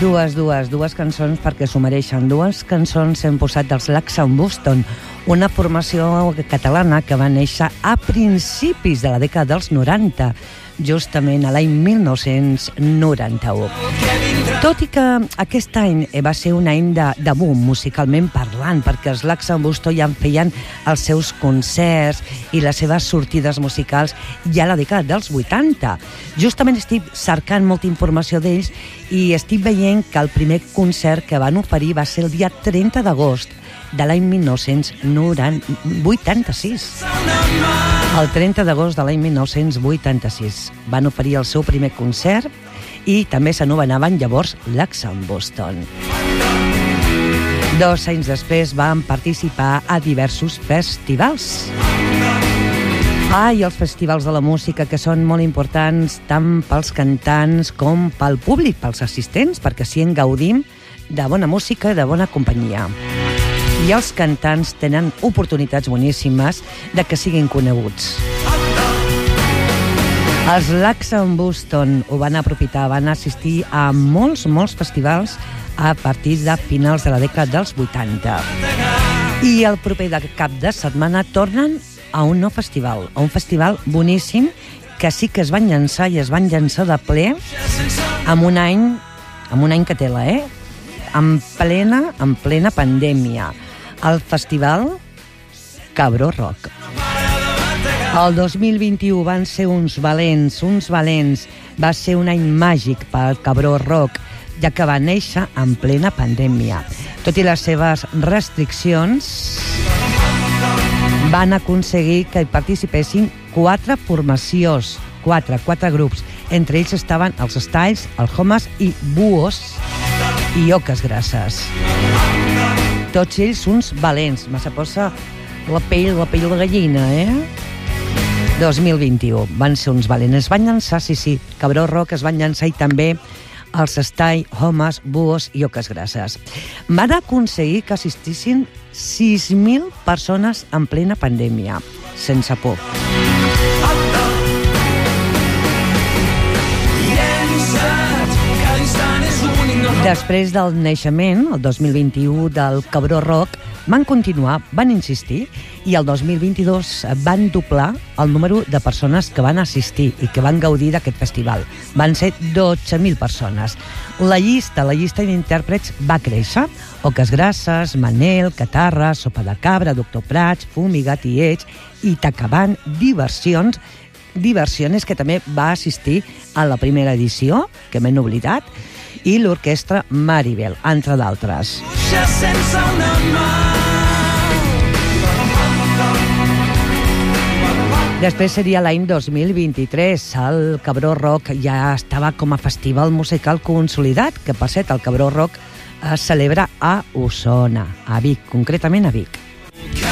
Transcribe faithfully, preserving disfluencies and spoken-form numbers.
Dues, dues, dues cançons perquè s'ho mereixen. Dues cançons hem posat dels Laxan Boston, una formació catalana que va néixer a principis de la dècada dels noranta, justament a l'any mil nou-cents noranta-u. Tot i que aquest any va ser un any de, de boom musicalment parlant, perquè els Laxan Boston ja en feien els seus concerts i les seves sortides musicals ja a la dècada dels vuitanta. Justament estic cercant molta informació d'ells i estic veient que el primer concert que van oferir va ser el dia trenta d'agost de l'any mil nou-cents vuitanta-sis. El trenta d'agost de l'any mil nou-cents vuitanta-sis van oferir el seu primer concert i també s'anomenaven llavors Laxan Boston. Dos anys després van participar a diversos festivals. Ah, i els festivals de la música, que són molt importants tant pels cantants com pel públic, pels assistents, perquè així en gaudim de bona música i de bona companyia. I els cantants tenen oportunitats boníssimes de que siguin coneguts. Els Laxan Boston ho van aprofitar, van assistir a molts, molts festivals a partir de finals de la dècada dels vuitanta. I el proper cap de setmana tornen a un nou festival, a un festival boníssim que sí que es van llançar i es van llançar de ple amb un any, amb un any que tela, eh? En plena, en plena pandèmia. El festival Cabró Rock. El dos mil vint-i-u van ser uns valents, uns valents. Va ser un any màgic pel Cabró Rock, ja que va néixer en plena pandèmia. Tot i les seves restriccions, van aconseguir que hi participessin quatre formacions, quatre, quatre grups. Entre ells estaven els Styles, els Homes i Buos i Oques Grasses. Tots ells uns valents. Me se posa la pell, la pell de gallina, eh? dos mil vint-i-u. Van ser uns valents. Es van llançar, sí, sí, Cabró Rock es van llançar i també els Styles, Homes, Buos i Oques Grasses. Van aconseguir que assistissin sis mil persones en plena pandèmia, sense por. Després del naixement, el dos mil vint-i-u, del Cabró Rock, van continuar, van insistir, i el dos mil vint-i-dos van doblar el número de persones que van assistir i que van gaudir d'aquest festival. Van ser dotze mil persones. La llista, la llista d'intèrprets va créixer. Oques Grasses, Manel, Catarra, Sopa de Cabra, Doctor Prats, Fumi, Gat i Ets, i Tacabant, Diversions, Diversiones, que també va assistir a la primera edició, que m'he oblidat, i l'orquestra Maribel, entre d'altres. Després seria l'any dos mil vint-i-tres. El Cabró Rock ja estava com a festival musical consolidat, que per cert, el Cabró Rock es celebra a Osona, a Vic, concretament a Vic.